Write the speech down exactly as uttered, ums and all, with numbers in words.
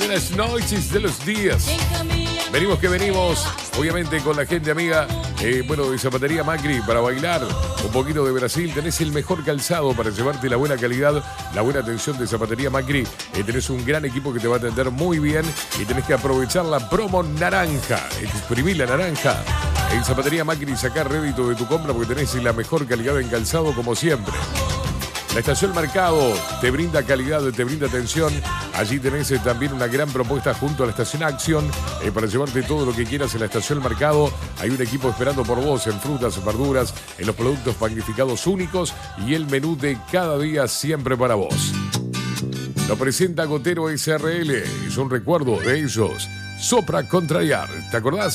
las noches, de los días. Venimos que venimos, obviamente con la gente amiga, eh, bueno, de Zapatería Macri para bailar un poquito de Brasil. Tenés el mejor calzado para llevarte la buena calidad, la buena atención de Zapatería Macri. Eh, tenés un gran equipo que te va a atender muy bien y tenés que aprovechar la promo naranja. Exprimí la naranja. En Zapatería Macri sacar rédito de tu compra porque tenés la mejor calidad en calzado como siempre. La Estación Mercado te brinda calidad, te brinda atención. Allí tenés eh, también una gran propuesta junto a la Estación Acción eh, para llevarte todo lo que quieras en la Estación Mercado. Hay un equipo esperando por vos en frutas, verduras, en los productos magnificados únicos y el menú de cada día siempre para vos. Lo presenta Gotero S R L. Es un recuerdo de ellos. Sopra Contrariar. ¿Te acordás?